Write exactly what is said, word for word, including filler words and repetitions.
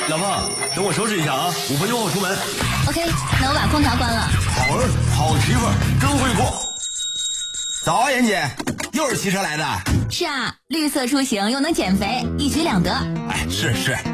老婆，等我收拾一下啊，五分钟后出门。 OK， 那我把空调关了。 好儿，好媳妇儿，真会过。 早啊，妍姐，又是骑车来的。 是啊，绿色出行又能减肥，一举两得。 哎，是是，